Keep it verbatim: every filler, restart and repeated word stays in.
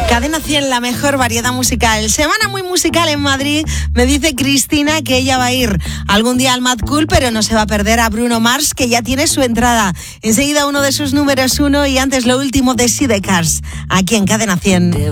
Cadena cien, la mejor variedad musical. Semana muy musical en Madrid. Me dice Cristina que ella va a ir algún día al Mad Cool, pero no se va a perder a Bruno Mars, que ya tiene su entrada. Enseguida uno de sus números uno y antes lo último de Sidecars, aquí en Cadena cien.